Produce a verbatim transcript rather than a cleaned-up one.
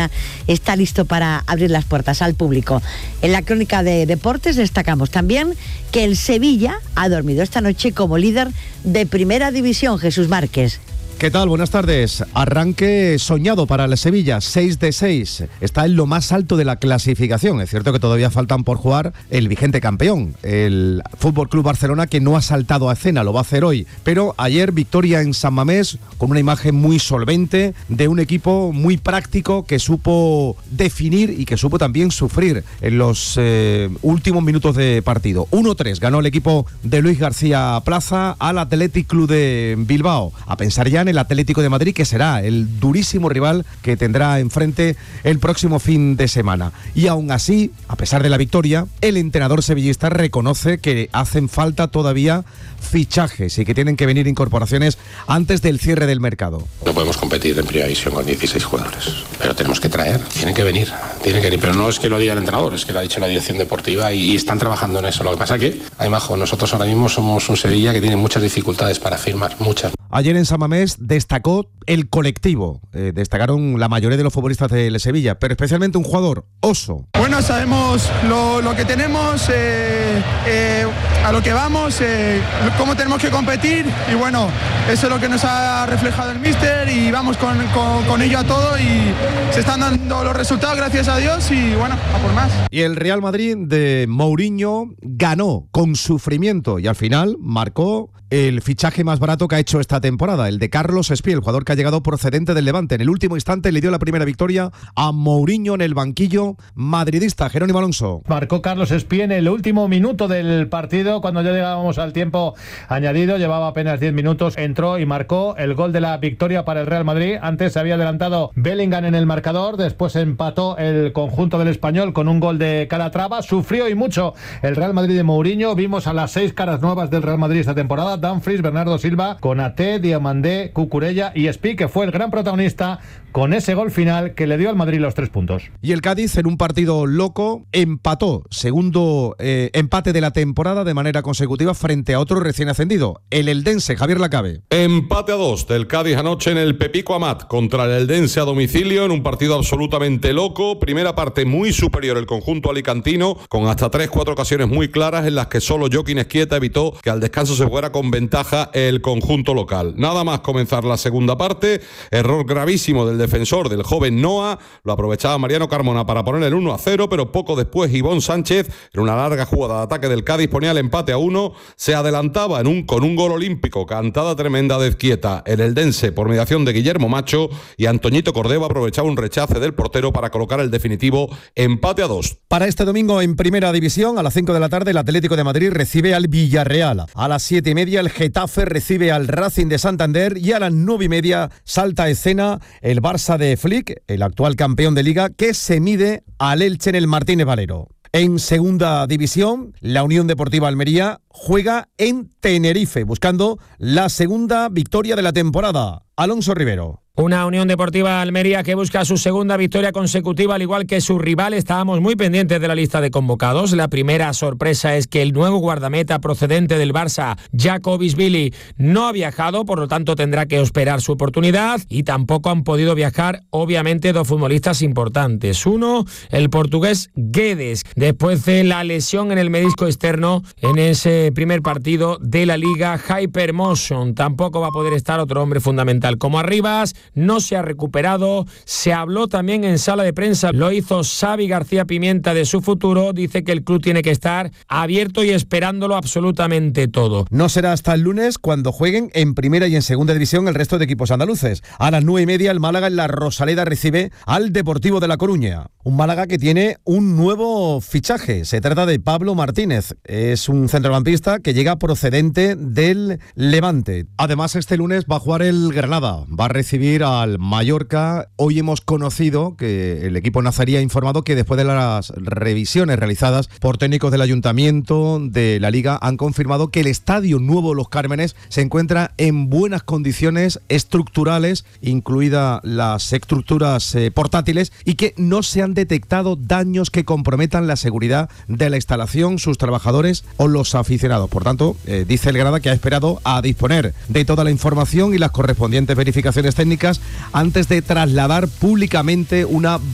Sevilla está listo para abrir las puertas al público. En la crónica de deportes destacamos también que el Sevilla ha dormido esta noche como líder de Primera División. Jesús Márquez. ¿Qué tal? Buenas tardes. Arranque soñado para el Sevilla, seis de seis. Está en lo más alto de la clasificación. Es cierto que todavía faltan por jugar el vigente campeón, el F C Barcelona, que no ha saltado a escena, lo va a hacer hoy. Pero ayer victoria en San Mamés con una imagen muy solvente de un equipo muy práctico que supo definir y que supo también sufrir en los eh, últimos minutos de partido. uno tres ganó el equipo de Luis García Plaza al Athletic Club de Bilbao. A pensar ya en el Atlético de Madrid, que será el durísimo rival que tendrá enfrente el próximo fin de semana. Y aún así, a pesar de la victoria, el entrenador sevillista reconoce que hacen falta todavía fichajes y que tienen que venir incorporaciones antes del cierre del mercado. No podemos competir en Primera División con dieciséis jugadores, pero tenemos que traer, tienen que venir, tienen que venir, pero no es que lo diga el entrenador, es que lo ha dicho la dirección deportiva y, y están trabajando en eso. Lo que pasa que, ay majo, nosotros ahora mismo somos un Sevilla que tiene muchas dificultades para firmar, muchas. Ayer en San Mamés destacó el colectivo, eh, destacaron la mayoría de los futbolistas del Sevilla, pero especialmente un jugador, Oso. Bueno, sabemos lo, lo que tenemos, eh, eh, a lo que vamos, eh, cómo tenemos que competir y bueno, eso es lo que nos ha reflejado el míster y vamos con, con, con ello a todo y se están dando los resultados, gracias a Dios, y bueno, a por más. Y el Real Madrid de Mourinho ganó con sufrimiento y al final marcó el fichaje más barato que ha hecho esta temporada, el de Carlos Espí, el jugador que ha llegado procedente del Levante. En el último instante le dio la primera victoria a Mourinho en el banquillo madridista. Jerónimo Alonso. Marcó Carlos Espí en el último minuto del partido, cuando ya llegábamos al tiempo añadido, llevaba apenas diez minutos, entró y marcó el gol de la victoria para el Real Madrid. Antes se había adelantado Bellingham en el marcador, después empató el conjunto del Español con un gol de Calatrava. Sufrió y mucho el Real Madrid de Mourinho. Vimos a las seis caras nuevas del Real Madrid esta temporada: Dumfries, Bernardo Silva, Konaté, Diomandé, Cucurella y Espí, que fue el gran protagonista con ese gol final que le dio al Madrid los tres puntos. Y el Cádiz, en un partido loco, empató, segundo eh, empate de la temporada de manera consecutiva frente a otro recién ascendido, el Eldense. Javier Lacabe. Empate a dos del Cádiz anoche en el Pepico Amat contra el Eldense a domicilio, en un partido absolutamente loco. Primera parte muy superior el conjunto alicantino, con hasta tres, cuatro ocasiones muy claras en las que solo Joaquín Esquieta evitó que al descanso se fuera con ventaja el conjunto local. Nada más comenzar la segunda parte, error gravísimo del defensor del joven Noah, lo aprovechaba Mariano Carmona para poner el uno a cero, pero poco después Ivón Sánchez, en una larga jugada de ataque del Cádiz, ponía el empate a uno, se adelantaba en un, con un gol olímpico, cantada tremenda de Esquieta, el Eldense por mediación de Guillermo Macho, y Antoñito Cordeva aprovechaba un rechace del portero para colocar el definitivo empate a dos. Para este domingo en Primera División, a las cinco de la tarde, el Atlético de Madrid recibe al Villarreal. A las siete y media, el Getafe recibe al Racing de Santander y a las nueve y media salta a escena el Barça de Flick, el actual campeón de Liga, que se mide al Elche en el Martínez Valero. En Segunda División, la Unión Deportiva Almería juega en Tenerife, buscando la segunda victoria de la temporada. Alonso Rivero. Una Unión Deportiva Almería que busca su segunda victoria consecutiva, al igual que su rival. Estábamos muy pendientes de la lista de convocados. La primera sorpresa es que el nuevo guardameta procedente del Barça, Jakobisvili, no ha viajado, por lo tanto tendrá que esperar su oportunidad, y tampoco han podido viajar, obviamente, dos futbolistas importantes. Uno, el portugués Guedes, después de la lesión en el menisco externo en ese primer partido de la Liga Hypermotion. Tampoco va a poder estar otro hombre fundamental como Arribas. No se ha recuperado. Se habló también en sala de prensa, lo hizo Xavi García Pimienta, de su futuro. Dice que el club tiene que estar abierto y esperándolo absolutamente todo. No será hasta el lunes cuando jueguen en Primera y en Segunda División el resto de equipos andaluces. A las nueve y media el Málaga en la Rosaleda recibe al Deportivo de La Coruña. Un Málaga que tiene un nuevo fichaje. Se trata de Pablo Martínez. Es un centrocampista que llega procedente del Levante. Además, este lunes va a jugar el Granada. Va a recibir al Mallorca. Hoy hemos conocido que el equipo nazarí ha informado que después de las revisiones realizadas por técnicos del Ayuntamiento de la Liga, han confirmado que el Estadio Nuevo Los Cármenes se encuentra en buenas condiciones estructurales, incluidas las estructuras eh, portátiles, y que no se han detectado daños que comprometan la seguridad de la instalación, sus trabajadores o los aficionados. Por tanto, eh, dice el Granada que ha esperado a disponer de toda la información y las correspondientes verificaciones técnicas antes de trasladar públicamente una